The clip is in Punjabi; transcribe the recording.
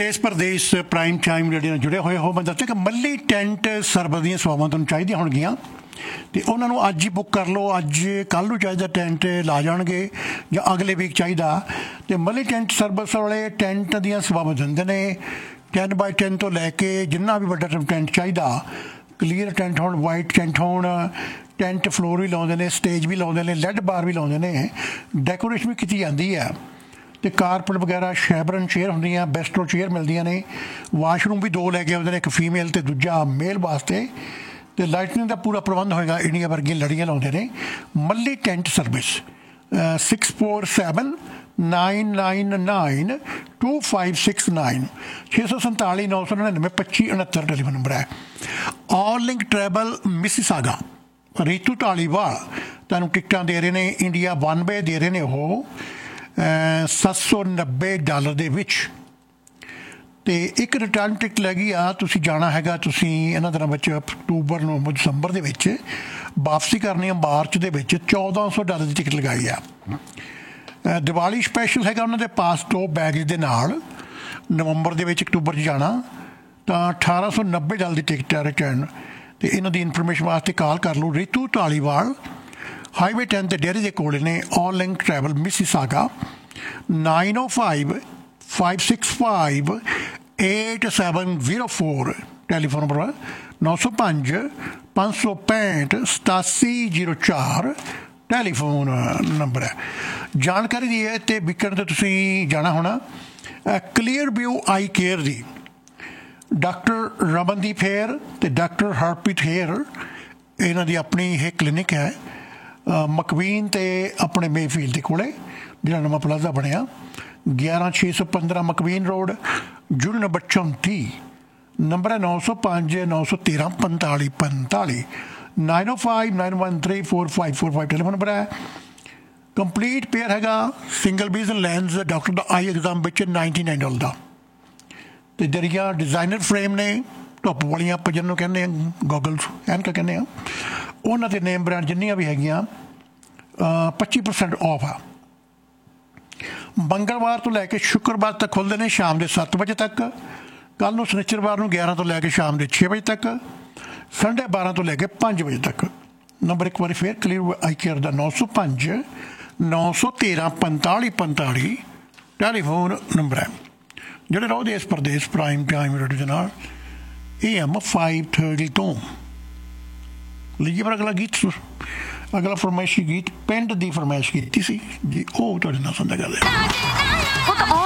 ਦੇਸ਼ ਪ੍ਰਦੇਸ਼ ਪ੍ਰਾਈਮ ਟਾਈਮ ਰੇਡੀਓ ਨਾਲ ਜੁੜੇ ਹੋਏ ਹੋ। ਮੈਂ ਦੱਸਿਆ ਕਿ ਮੱਲੀ ਟੈਂਟ ਸਰਵਰ ਦੀਆਂ ਸੇਵਾਵਾਂ ਤੁਹਾਨੂੰ ਚਾਹੀਦੀਆਂ ਹੋਣਗੀਆਂ ਅਤੇ ਉਹਨਾਂ ਨੂੰ ਅੱਜ ਹੀ ਬੁੱਕ ਕਰ ਲਓ। ਅੱਜ ਕੱਲ੍ਹ ਨੂੰ ਚਾਹੀਦਾ ਟੈਂਟ ਲਾ ਜਾਣਗੇ ਜਾਂ ਅਗਲੇ ਵੀਕ ਚਾਹੀਦਾ। ਅਤੇ ਮੱਲੀ ਟੈਂਟ ਸਰਵਿਸ ਵਾਲੇ ਟੈਂਟ ਦੀਆਂ ਸੇਵਾਵਾਂ ਦਿੰਦੇ ਨੇ। 10x10 ਤੋਂ ਲੈ ਕੇ ਜਿੰਨਾ ਵੀ ਵੱਡਾ ਟੈਂਟ ਚਾਹੀਦਾ, ਕਲੀਅਰ ਟੈਂਟ ਹੋਣ, ਵਾਈਟ ਟੈਂਟ ਹੋਣ, ਟੈਂਟ ਫਲੋਰ ਵੀ ਲਾਉਂਦੇ ਨੇ, ਸਟੇਜ ਵੀ ਲਾਉਂਦੇ ਨੇ, ਲੈੱਡ ਬਾਰ ਵੀ ਲਾਉਂਦੇ ਨੇ, ਡੈਕੋਰੇਸ਼ਨ ਵੀ ਕੀਤੀ ਜਾਂਦੀ ਹੈ। ਅਤੇ ਕਾਰਪਟ ਵਗੈਰਾ, ਸ਼ੈਬਰਨ ਚੇਅਰ ਹੁੰਦੀਆਂ, ਬੈਸਟੋ ਚੇਅਰ ਮਿਲਦੀਆਂ ਨੇ। ਵਾਸ਼ਰੂਮ ਵੀ 2 ਲੈ ਕੇ ਆਉਂਦੇ ਨੇ, ਇੱਕ ਫੀਮੇਲ ਅਤੇ ਦੂਜਾ ਮੇਲ ਵਾਸਤੇ। ਅਤੇ ਲਾਈਟਨਿੰਗ ਦਾ ਪੂਰਾ ਪ੍ਰਬੰਧ ਹੋਏਗਾ। ਇੰਡੀਆ ਵਰਗੀਆਂ ਲੜੀਆਂ ਲਾਉਂਦੇ ਨੇ। ਮੱਲੀ ਟੈਂਟ ਸਰਵਿਸ 6479992569 647 999 2569 ਟੈਲੀਫੋਨ ਨੰਬਰ ਹੈ। ਆਲ link travel Mississauga Ritu Dhaliwal ਤੁਹਾਨੂੰ ਟਿਕਟਾਂ ਦੇ ਰਹੇ ਨੇ। ਇੰਡੀਆ 1 ਵੇ ਦੇ ਰਹੇ ਨੇ ਉਹ $790 ਦੇ ਵਿੱਚ। ਅਤੇ ਇੱਕ ਰਿਟਰਨ ਟਿਕਟ ਲੈ ਗਈ ਆ। ਤੁਸੀਂ ਜਾਣਾ ਹੈਗਾ, ਤੁਸੀਂ ਇਹਨਾਂ ਦਿਨਾਂ ਵਿੱਚ ਅਕਤੂਬਰ, ਨਵੰਬਰ, ਦਸੰਬਰ ਦੇ ਵਿੱਚ ਵਾਪਸੀ ਕਰਨੀ ਆ ਮਾਰਚ ਦੇ ਵਿੱਚ। $1400 ਦੀ ਟਿਕਟ ਲਗਾਈ ਆ। ਦੀਵਾਲੀ ਸਪੈਸ਼ਲ ਹੈਗਾ ਉਹਨਾਂ ਦੇ ਪਾਸ 2 ਬੈਗੇਜ ਦੇ ਨਾਲ। ਨਵੰਬਰ ਦੇ ਵਿੱਚ, ਅਕਤੂਬਰ 'ਚ ਜਾਣਾ ਤਾਂ $1890 ਦੀ ਟਿਕਟ ਹੈ ਰਿਟਰਨ। ਅਤੇ ਇਹਨਾਂ ਦੀ ਇਨਫੋਰਮੇਸ਼ਨ ਵਾਸਤੇ ਕਾਲ ਕਰ ਲਓ। ਰੀਤੂ ਢਾਲੀਵਾਲ ਹਾਈਵੇ 10 ਤੇ ਡੇਅਰੀ ਦੇ ਕੋਲ ਨੇ। ਆਲ link travel Mississauga 9055658704 telephone number 9055658704 telephone number ਹੈ। ਜਾਣਕਾਰੀ ਦੀ ਹੈ ਅਤੇ ਵਿਕਣ 'ਤੇ ਤੁਸੀਂ ਜਾਣਾ ਹੋਣਾ ਕਲੀਅਰ ਵਿਊ ਆਈ ਕੇਅਰ ਦੀ। ਡਾਕਟਰ ਰਮਨਦੀਪ ਹੇਅਰ ਅਤੇ ਡਾਕਟਰ ਹਰਪ੍ਰੀਤ ਹੇਅਰ, ਇਹਨਾਂ ਦੀ ਆਪਣੀ ਇਹ ਕਲੀਨਿਕ ਹੈ ਮਕਵੀਨ ਅਤੇ ਆਪਣੇ ਮੇਫੀਲਡ ਦੇ ਕੋਲ, ਜਿਹੜਾ ਨਵਾਂ ਪਲਾਜ਼ਾ ਬਣਿਆ। 11615 ਮਕਵੀਨ ਰੋਡ, ਜੂਨ ਨੰਬਰ 34। ਨੰਬਰ ਹੈ 9059134545 9059134545 ਟੈਲੀਫੋਨ ਨੰਬਰ ਹੈ। ਕੰਪਲੀਟ ਪੇਅਰ ਹੈਗਾ ਸਿੰਗਲ ਵਿਜ਼ਨ ਲੈਂਸ ਡਾਕਟਰ ਦਾ ਆਈ ਐਗਜ਼ਾਮ ਵਿੱਚ $99 ਦਾ। ਅਤੇ ਜਿਹੜੀਆਂ ਡਿਜ਼ਾਈਨਰ ਫਰੇਮ ਨੇ ਧੁੱਪ ਵਾਲੀਆਂ ਆਪਾਂ ਜਿਹਨੂੰ ਕਹਿੰਦੇ ਹਾਂ ਗੋਗਲਸ, ਐਨਕਾਂ ਕਹਿੰਦੇ ਹਾਂ, ਉਹਨਾਂ ਦੇ ਨੇਮ ਬ੍ਰਾਂਡ ਜਿੰਨੀਆਂ ਵੀ ਹੈਗੀਆਂ 25% ਆਫ ਆ। ਮੰਗਲਵਾਰ ਤੋਂ ਲੈ ਕੇ ਸ਼ੁੱਕਰਵਾਰ ਤੱਕ ਖੁੱਲ੍ਹਦੇ ਨੇ ਸ਼ਾਮ ਦੇ 7 ਵਜੇ ਤੱਕ। ਕੱਲ੍ਹ ਨੂੰ ਸ਼ਨੀਚਰਵਾਰ ਨੂੰ 11 ਤੋਂ ਲੈ ਕੇ ਸ਼ਾਮ ਦੇ 6 ਵਜੇ ਤੱਕ। ਸੰਡੇ 12 ਤੋਂ ਲੈ ਕੇ 5 ਵਜੇ ਤੱਕ। ਨੰਬਰ ਇੱਕ ਵਾਰੀ ਫੇਰ ਕਲੀਅਰ ਆਈ ਕੇਅਰ ਦਾ 9059134545 ਟੈਲੀਫੋਨ ਨੰਬਰ ਹੈ। ਜਿਹੜੇ ਰਹੋ ਦੇਸ਼ ਪ੍ਰਦੇਸ਼ ਪ੍ਰਾਈਮ ਟਾਈਮ ਰੇਡੀਓ ਦੇ ਨਾਲ AM 530 ਤੋਂ। ਲਈਏ ਪਰ ਅਗਲਾ ਗੀਤ। ਅਗਲਾ ਫਰਮਾਇਸ਼ੀ ਗੀਤ ਪਿੰਡ ਦੀ ਫਰਮਾਇਸ਼ ਕੀਤੀ ਸੀ ਜੀ, ਉਹ ਤੁਹਾਡੇ ਨਾਲ ਸਾਂਝਾ ਕਰਦੇ ਹਾਂ।